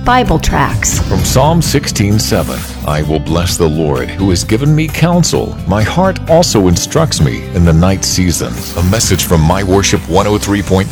Bible tracts. From Psalm 16:7, I will bless the Lord who has given me counsel. My heart also instructs me in the night season. A message from My Worship 103.3